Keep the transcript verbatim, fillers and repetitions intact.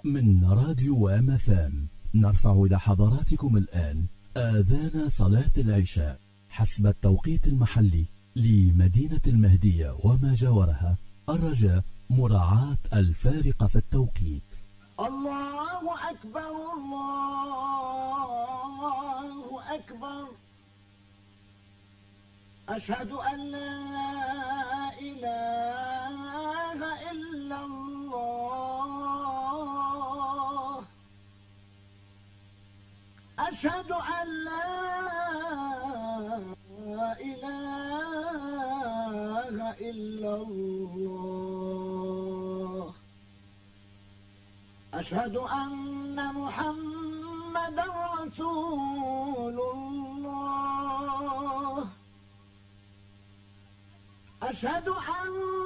من راديو أم اف ام نرفع إلى حضراتكم الآن آذان صلاة العشاء حسب التوقيت المحلي لمدينة المهدية وما جاورها، الرجاء مراعاة الفارق في التوقيت. الله أكبر الله أكبر، أشهد أن لا إله إلا الله، أشهد أن لا إله إلا الله، أشهد أن محمدا رسول الله، أشهد أن